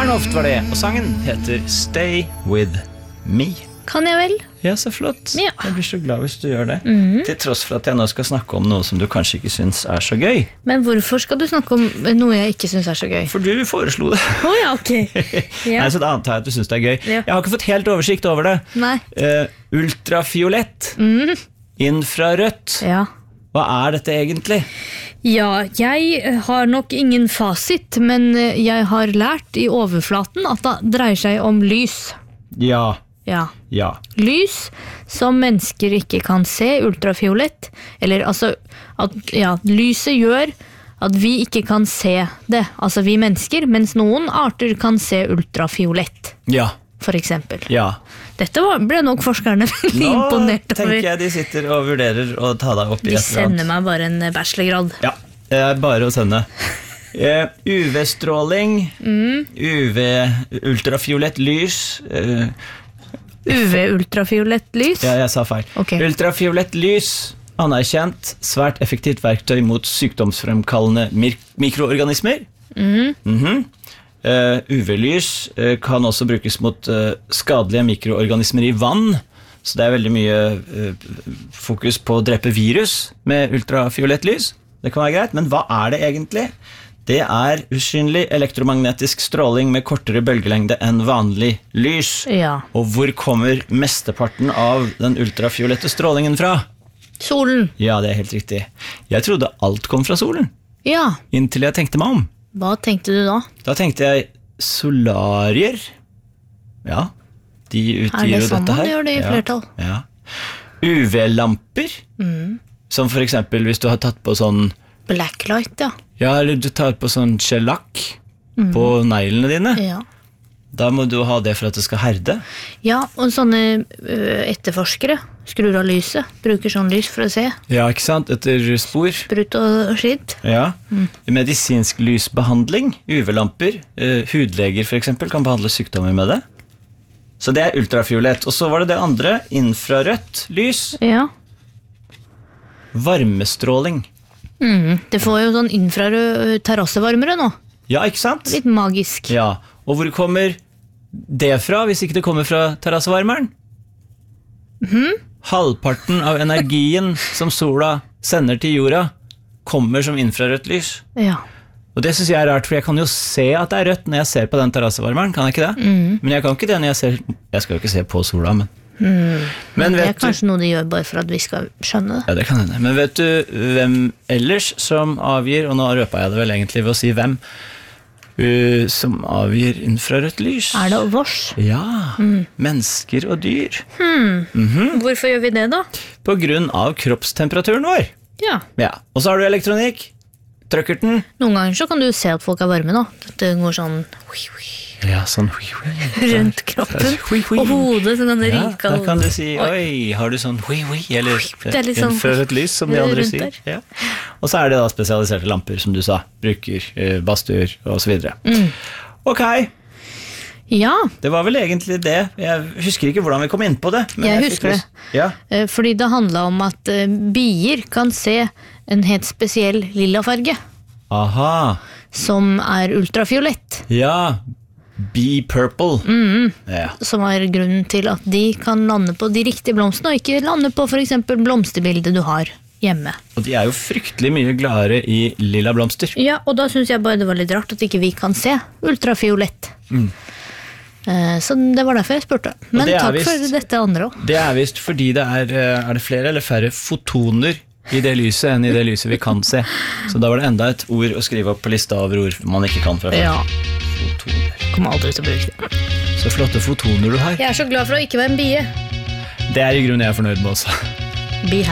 Bernhoft var det, og sangen heter Stay With Me. Kan jeg vel? Ja, så flott. Ja. Jeg blir så glad hvis du gjør det. Til tross for at jeg nå skal snakke om noe som du kanskje ikke synes er så gøy. Men hvorfor skal du snakke om noe jeg ikke synes er så gøy? For du foreslo det. Ja, ok. Nei, så da antar jeg at du synes det er gøy. Ja. Jeg har ikke fått helt oversikt over det. Nei. Ultrafiolett. Infrarødt. Ja. Hva er dette egentlig? Ja, jeg har nok ingen fasit, men jeg har lært i overflaten at det dreier seg om lys. Ja. Lys som mennesker ikke kan se, ultrafiolett, eller altså, lyset gjør at vi ikke kan se det, altså vi mennesker, mens noen arter kan se ultrafiolett, for eksempel. Ja. Dette ble nok forskerne veldig imponert over. Nå tenker jeg de sitter og vurderer å ta deg opp i et eller annet. De sender meg bare en bachelorgrad. Ja, det er bare å sende. UV-stråling, UV-ultrafiolett lys, UV-ultrafiolett lys? Ja, jeg sa feil. Okay. Ultrafiolett lys, anerkjent, svært effektivt verktøy mot sykdomsfremkallende mikroorganismer. UV-lys kan også brukes mot skadelige mikroorganismer i vann, så det er veldig mye fokus på å drepe virus med ultrafiolett lys. Det kan være greit, men hva er det egentlig? Det er usynlig elektromagnetisk stråling med kortere bølgelengde enn vanlig lys. Ja. Og hvor kommer mesteparten av den ultrafiolette strålingen fra? Solen. Ja, det er helt riktig. Jeg trodde alt kom fra solen. Ja. Inntil jeg tenkte meg om. Hva tenkte du da? Da tenkte jeg solarier. Ja, de utgir jo dette her. Er det sånn man gjør det i flertall? Ja. UV-lamper. Som for eksempel hvis du har tatt på sånn blacklight, ja. Ja, eller du tar på sånn skjellakk på neglene dine. Ja. Da må du ha det for at det skal herde. Ja, og sånne etterforskere skrur av lyset, bruker sånn lys for å se. Ja, ikke sant? Etter spor. Sprut og skitt. Ja. Medisinsk lysbehandling, UV-lamper, hudleger for eksempel kan behandle sykdommer med det. Så det er ultrafiolett. Og så var det andre, infrarødt lys. Ja. Varmestråling. Det får jo sånn infrarød terrassevarmere nå. Ja, ikke sant? Litt magisk. Ja, og hvor kommer det fra, hvis ikke det kommer fra terrassevarmeren? Halvparten av energien som sola sender til jorda kommer som infrarødt lys. Ja. Og det synes jeg er rart, for jeg kan jo se at det er rødt når jeg ser på den terrassevarmeren, kan jeg ikke det? Men jeg kan ikke det når jeg skal jo ikke se på sola, men det er kanskje noe de gjør bare for at vi skal skjønne det. Ja, det kan hende. Men vet du hvem ellers som avgir, og nå røper jeg det vel egentlig ved å si hvem, som avgir infrarødt lys? Er det vårs? Ja, mennesker og dyr. Hvorfor gjør vi det da? På grunn av kroppstemperaturen vår. Ja. Og så har du elektronikk, trykkerten. Noen ganger så kan du se at folk er varme nå. Det går sånn ja, sånn rundt kroppen og hodet, så kan det ryke. Da kan du si, oi, har du sånn eller infrarødt lys, som de andre sier. Ja. Og så er det da spesialiserte lamper, som du sa, bruker, badstuer og så videre. Ok. Ja. Det var vel egentlig det. Jeg husker ikke hvordan vi kom inn på det. Men jeg husker det. Ja. Fordi det handlet om at bier kan se en helt spesiell lilla farge. Aha. Som er ultrafiolett. Ja, bee purple. Ja. Som er grunnen til at de kan lande på de riktige blomstene, og ikke lande på for eksempel blomsterbildet du har hjemme. Og de er jo fryktelig mye gladere i lilla blomster. Ja, og da synes jeg bare det var litt rart at ikke vi kan se ultrafiolett. Så det var derfor jeg spurte. Men takk for dette andre også. Det er vist fordi det er det flere eller færre fotoner i det lyset enn i det lyset vi kan se. Så da var det enda et ord å skrive opp på lista over ord man ikke kan fra før. Ja. Fotoner. Kommer aldri til å bruke det. Så flotte fotoner du har. Jeg er så glad for å ikke være en bie. Det er i grunnen jeg er fornøyd med også. Bie.